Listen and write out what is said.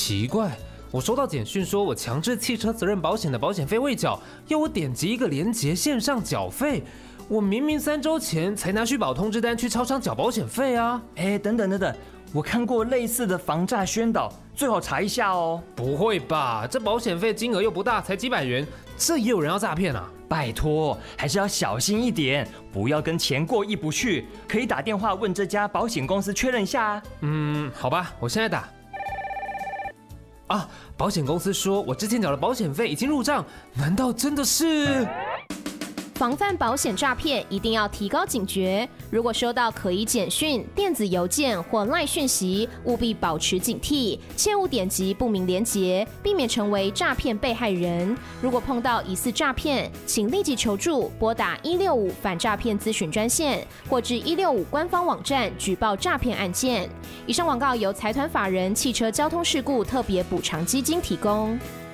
奇怪，我收到简讯说我强制汽车责任保险的保险费未缴，要我点击一个连结线上缴费。我明明3周前才拿续保通知单去超商缴保险费啊！ 等等，我看过类似的防诈宣导，最好查一下哦。 不会吧？这保险费金额又不大，才几百元，这也有人要诈骗啊？ 拜托，还是要小心一点，不要跟钱过意不去。可以打电话问这家保险公司确认一下啊。 好吧，我现在打。啊，保险公司说我之前缴的保险费已经入账，难道真的是？ 防范保险诈骗，一定要提高警觉。如果收到可疑简讯、电子邮件或赖讯息，务必保持警惕，切勿点击不明连结，避免成为诈骗被害人。如果碰到疑似诈骗，请立即求助，拨打165反诈骗咨询专线，或至165官方网站举报诈骗案件。以上广告由财团法人汽车交通事故特别补偿基金提供。